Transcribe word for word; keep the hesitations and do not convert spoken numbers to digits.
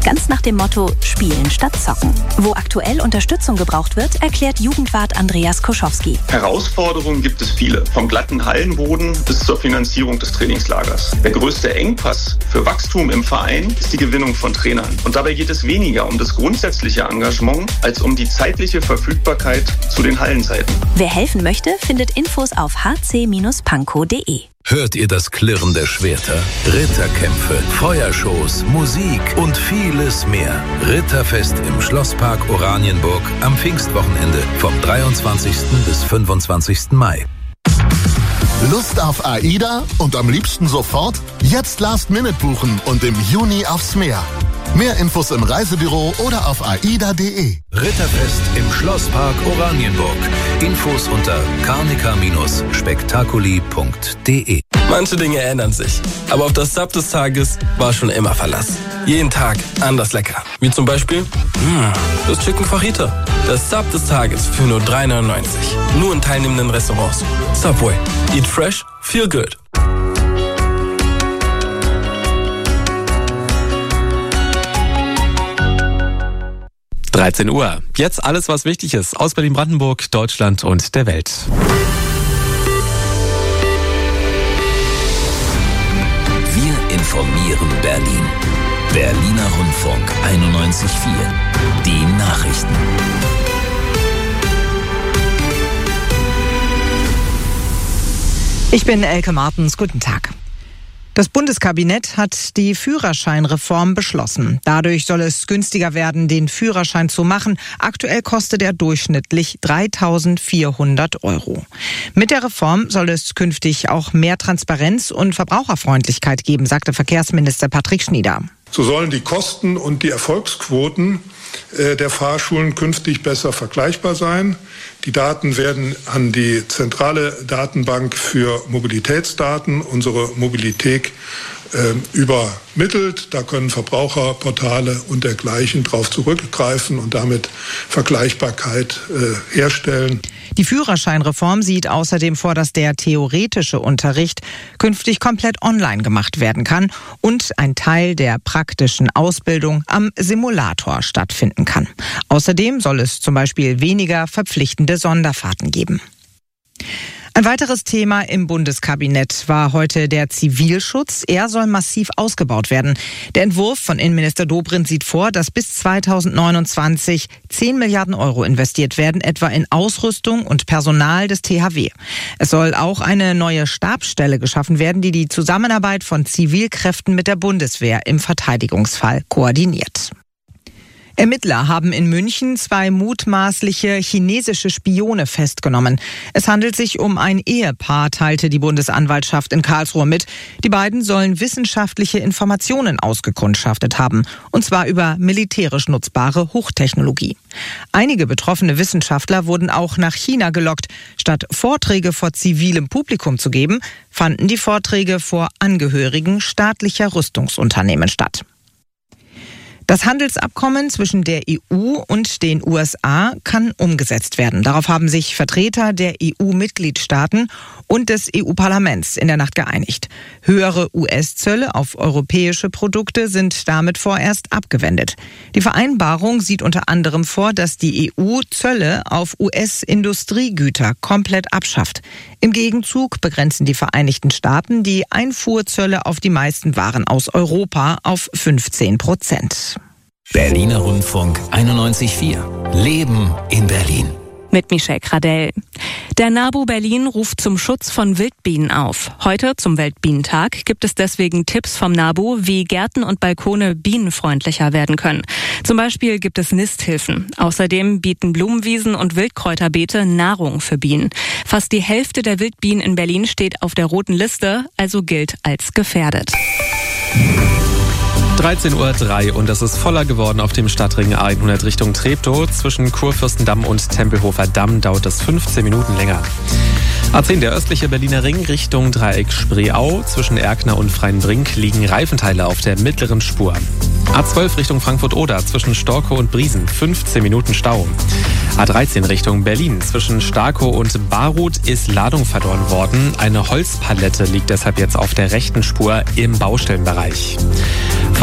Ganz nach dem Motto Spielen statt Zocken. Wo aktuell Unterstützung gebraucht wird, erklärt Jugendwart Andreas Koschowski. Herausforderungen gibt es viele, vom glatten Hallenboden bis zur Finanzierung des Trainingslagers. Der größte Engpass für Wachstum im Verein ist die Gewinnung von Trainern. Und dabei geht es weniger um das grundsätzliche Engagement als um die zeitliche Verfügbarkeit zu den Hallenzeiten. Wer helfen möchte, findet Infos auf h c Bindestrich pankow punkt d e. Hört ihr das Klirren der Schwerter? Ritterkämpfe, Feuershows, Musik und vieles mehr. Ritterfest im Schlosspark Oranienburg am Pfingstwochenende vom dreiundzwanzigsten bis fünfundzwanzigsten Mai. Lust auf AIDA und am liebsten sofort? Jetzt Last Minute buchen und im Juni aufs Meer. Mehr Infos im Reisebüro oder auf aida punkt de. Ritterfest im Schlosspark Oranienburg. Infos unter karnika spektakuli punkt de. Manche Dinge ändern sich, aber auf das Sub des Tages war schon immer Verlass. Jeden Tag anders lecker. Wie zum Beispiel mh, das Chicken Fajita. Das Sub des Tages für nur drei neunundneunzig. Nur in teilnehmenden Restaurants. Subway. Eat fresh, feel good. dreizehn Uhr. Jetzt alles, was wichtig ist aus Berlin-Brandenburg, Deutschland und der Welt. Wir informieren Berlin. Berliner Rundfunk einundneunzig Komma vier. Die Nachrichten. Ich bin Elke Martens. Guten Tag. Das Bundeskabinett hat die Führerscheinreform beschlossen. Dadurch soll es günstiger werden, den Führerschein zu machen. Aktuell kostet er durchschnittlich dreitausendvierhundert Euro. Mit der Reform soll es künftig auch mehr Transparenz und Verbraucherfreundlichkeit geben, sagte Verkehrsminister Patrick Schnieder. So sollen die Kosten und die Erfolgsquoten der Fahrschulen künftig besser vergleichbar sein. Die Daten werden an die zentrale Datenbank für Mobilitätsdaten, unsere Mobilität, äh, übermittelt. Da können Verbraucherportale und dergleichen drauf zurückgreifen und damit Vergleichbarkeit äh, herstellen. Die Führerscheinreform sieht außerdem vor, dass der theoretische Unterricht künftig komplett online gemacht werden kann und ein Teil der praktischen Ausbildung am Simulator stattfinden kann. Außerdem soll es zum Beispiel weniger verpflichtende Sonderfahrten geben. Ein weiteres Thema im Bundeskabinett war heute der Zivilschutz. Er soll massiv ausgebaut werden. Der Entwurf von Innenminister Dobrindt sieht vor, dass bis zweitausendneunundzwanzig zehn Milliarden Euro investiert werden, etwa in Ausrüstung und Personal des T H W. Es soll auch eine neue Stabsstelle geschaffen werden, die die Zusammenarbeit von Zivilkräften mit der Bundeswehr im Verteidigungsfall koordiniert. Ermittler haben in München zwei mutmaßliche chinesische Spione festgenommen. Es handelt sich um ein Ehepaar, teilte die Bundesanwaltschaft in Karlsruhe mit. Die beiden sollen wissenschaftliche Informationen ausgekundschaftet haben, und zwar über militärisch nutzbare Hochtechnologie. Einige betroffene Wissenschaftler wurden auch nach China gelockt. Statt Vorträge vor zivilem Publikum zu geben, fanden die Vorträge vor Angehörigen staatlicher Rüstungsunternehmen statt. Das Handelsabkommen zwischen der E U und den U S A kann umgesetzt werden. Darauf haben sich Vertreter der E U-Mitgliedstaaten und des E U-Parlaments in der Nacht geeinigt. Höhere U S-Zölle auf europäische Produkte sind damit vorerst abgewendet. Die Vereinbarung sieht unter anderem vor, dass die E U Zölle auf U S-Industriegüter komplett abschafft. Im Gegenzug begrenzen die Vereinigten Staaten die Einfuhrzölle auf die meisten Waren aus Europa auf fünfzehn Prozent. Berliner Rundfunk einundneunzig Komma vier. Leben in Berlin. Mit Michelle Kradell. Der NABU Berlin ruft zum Schutz von Wildbienen auf. Heute zum Weltbienentag gibt es deswegen Tipps vom NABU, wie Gärten und Balkone bienenfreundlicher werden können. Zum Beispiel gibt es Nisthilfen. Außerdem bieten Blumenwiesen und Wildkräuterbeete Nahrung für Bienen. Fast die Hälfte der Wildbienen in Berlin steht auf der roten Liste, also gilt als gefährdet. dreizehn Uhr drei und es ist voller geworden auf dem Stadtring A hundert Richtung Treptow. Zwischen Kurfürstendamm und Tempelhofer Damm dauert es fünfzehn Minuten länger. A zehn, der östliche Berliner Ring Richtung Dreieck Spreeau. Zwischen Erkner und Freienbrink liegen Reifenteile auf der mittleren Spur. A zwölf Richtung Frankfurt-Oder zwischen Storkow und Briesen, fünfzehn Minuten Stau. A dreizehn Richtung Berlin zwischen Starkow und Baruth ist Ladung verloren worden. Eine Holzpalette liegt deshalb jetzt auf der rechten Spur im Baustellenbereich.